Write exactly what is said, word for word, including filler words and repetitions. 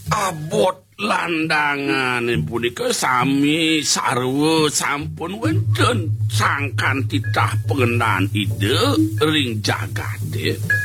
Abot landangan punika sami sarwa sampun wonten sangkan titah pengenan ide ring jagate.